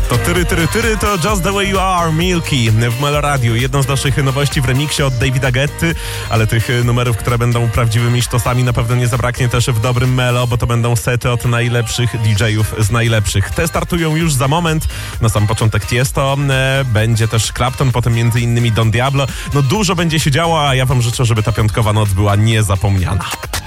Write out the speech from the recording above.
To tyry, to Just The Way You Are, Milky w Meloradiu. Jedną z naszych nowości w remiksie od Davida Guetty, ale tych numerów, które będą prawdziwymi sztosami, na pewno nie zabraknie też w dobrym Melo, bo to będą sety od najlepszych DJ-ów z najlepszych. Te startują już za moment. Na sam początek Tiesto, będzie też Clapton, potem m.in. Don Diablo. No dużo będzie się działo, a ja wam życzę, żeby ta piątkowa noc była niezapomniana.